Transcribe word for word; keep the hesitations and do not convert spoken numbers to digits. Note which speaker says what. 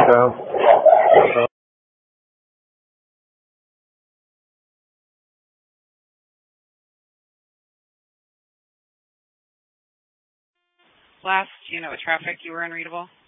Speaker 1: down. Uh,
Speaker 2: Last unit with traffic, you were unreadable.